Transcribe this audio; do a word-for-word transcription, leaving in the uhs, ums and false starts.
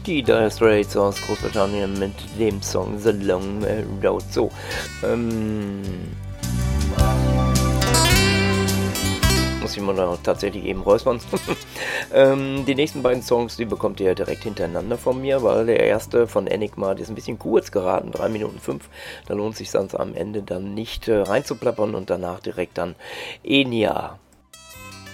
Die Dire Straits aus Großbritannien mit dem Song The Long Road. So, ähm... muss ich mal da tatsächlich eben räuspern. ähm, die nächsten beiden Songs, die bekommt ihr direkt hintereinander von mir, weil der erste von Enigma, der ist ein bisschen kurz geraten, drei Minuten fünf. Da lohnt sich sonst am Ende dann nicht äh, reinzuplappern und danach direkt dann Enya.